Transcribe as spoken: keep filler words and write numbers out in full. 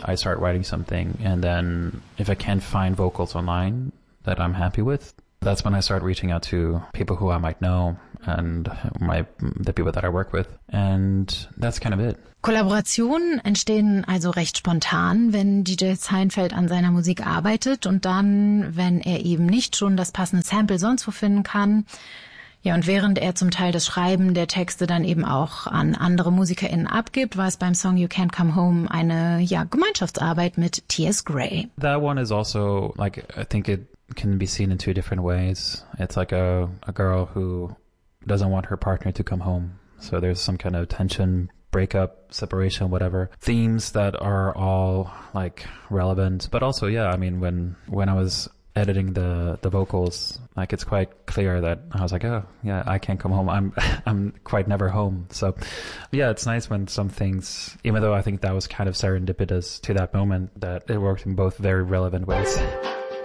I start writing something, and then if I can't find vocals online that I'm happy with, that's when I start reaching out to people who I might know and my the people that I work with, and that's kind of it. Kollaborationen entstehen also recht spontan, wenn D J Seinfeld an seiner Musik arbeitet und dann, wenn er eben nicht schon das passende Sample sonst wo finden kann. Ja, und während er zum Teil das Schreiben der Texte dann eben auch an andere MusikerInnen abgibt, war es beim Song You Can't Come Home eine, ja, Gemeinschaftsarbeit mit T S. Gray. That one is also, like, I think it can be seen in two different ways. It's like a, a girl who doesn't want her partner to come home. So there's some kind of tension, breakup, separation, whatever. Themes that are all, like, relevant. But also, yeah, I mean, when, when I was editing the the vocals, like, it's quite clear that I was like, oh yeah, I can't come home. I'm I'm quite never home. So yeah, it's nice when some things, even though I think that was kind of serendipitous to that moment, that it worked in both very relevant ways.